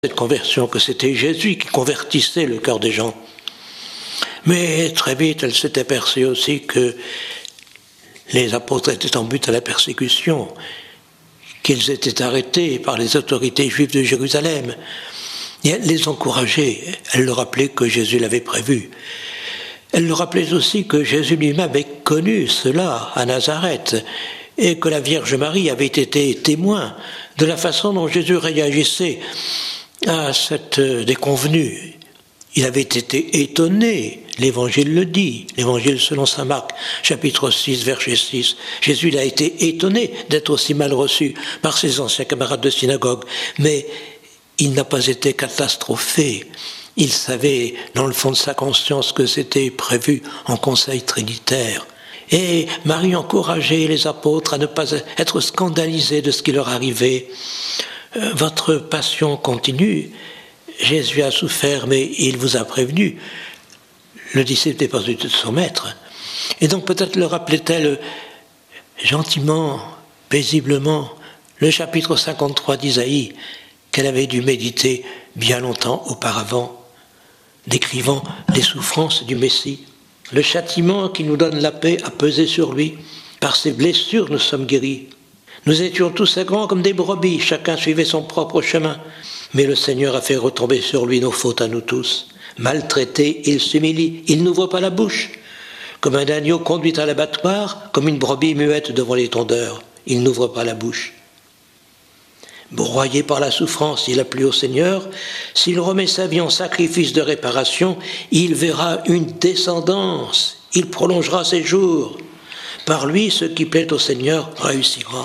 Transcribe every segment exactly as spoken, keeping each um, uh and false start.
cette conversion, que c'était Jésus qui convertissait le cœur des gens. Mais très vite, elle s'est aperçue aussi que les apôtres étaient en but à la persécution, qu'ils étaient arrêtés par les autorités juives de Jérusalem. Et elle les encourageait, elle leur rappelait que Jésus l'avait prévu. Elle leur rappelait aussi que Jésus lui-même avait connu cela à Nazareth, et que la Vierge Marie avait été témoin de la façon dont Jésus réagissait à cette déconvenue. Il avait été étonné, l'Évangile le dit, l'Évangile selon saint Marc, chapitre six, verset six. Jésus a été étonné d'être aussi mal reçu par ses anciens camarades de synagogue, mais il n'a pas été catastrophé. Il savait, dans le fond de sa conscience, que c'était prévu en conseil trinitaire. Et Marie encourageait les apôtres à ne pas être scandalisés de ce qui leur arrivait. Euh, votre passion continue. Jésus a souffert, mais il vous a prévenu. Le disciple n'est pas au-dessus de son maître. Et donc peut-être le rappelait-elle gentiment, paisiblement, le chapitre cinquante-trois d'Isaïe, qu'elle avait dû méditer bien longtemps auparavant, décrivant les souffrances du Messie. Le châtiment qui nous donne la paix a pesé sur lui. Par ses blessures, nous sommes guéris. Nous étions tous grands comme des brebis, chacun suivait son propre chemin. Mais le Seigneur a fait retomber sur lui nos fautes à nous tous. Maltraité, il s'humilie, il n'ouvre pas la bouche. Comme un agneau conduit à l'abattoir, comme une brebis muette devant les tondeurs, il n'ouvre pas la bouche. Broyé par la souffrance, il a plu au Seigneur. S'il remet sa vie en sacrifice de réparation, il verra une descendance, il prolongera ses jours. Par lui, ce qui plaît au Seigneur réussira.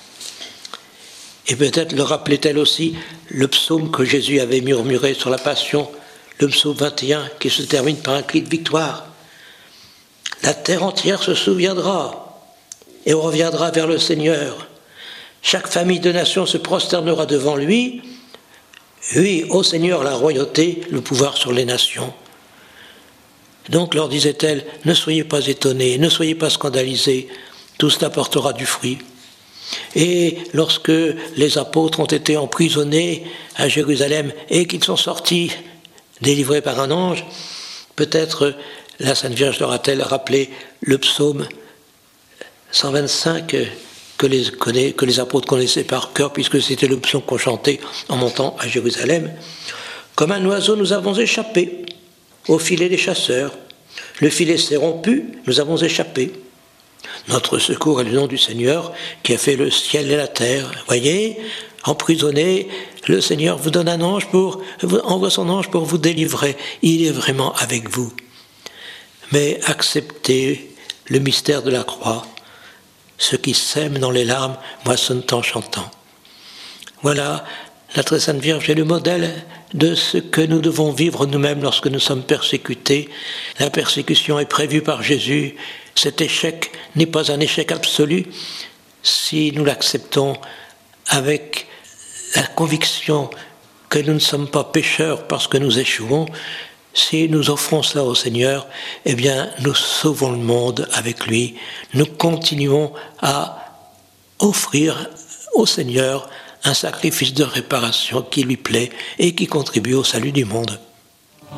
Et peut-être le rappelait-elle aussi le psaume que Jésus avait murmuré sur la Passion, le psaume vingt et un, qui se termine par un cri de victoire. La terre entière se souviendra et reviendra vers le Seigneur. Chaque famille de nations se prosternera devant lui. Oui, ô Seigneur, la royauté, le pouvoir sur les nations. Donc, leur disait-elle, ne soyez pas étonnés, ne soyez pas scandalisés, tout cela portera du fruit. Et lorsque les apôtres ont été emprisonnés à Jérusalem et qu'ils sont sortis, délivrés par un ange, peut-être la Sainte Vierge leur a-t-elle rappelé le psaume cent vingt-cinq que les, que les apôtres connaissaient par cœur, puisque c'était le psaume qu'on chantait en montant à Jérusalem. Comme un oiseau, nous avons échappé au filet des chasseurs. Le filet s'est rompu, nous avons échappé. Notre secours est le nom du Seigneur qui a fait le ciel et la terre. Voyez, emprisonné, le Seigneur vous donne un ange pour, envoie son ange pour vous délivrer. Il est vraiment avec vous. Mais acceptez le mystère de la croix. Ceux qui sèment dans les larmes moissonnent en chantant. Voilà, la très sainte Vierge est le modèle de ce que nous devons vivre nous-mêmes lorsque nous sommes persécutés. La persécution est prévue par Jésus. Cet échec n'est pas un échec absolu si nous l'acceptons avec la conviction que nous ne sommes pas pécheurs parce que nous échouons. Si nous offrons cela au Seigneur, eh bien, nous sauvons le monde avec lui. Nous continuons à offrir au Seigneur un sacrifice de réparation qui lui plaît et qui contribue au salut du monde.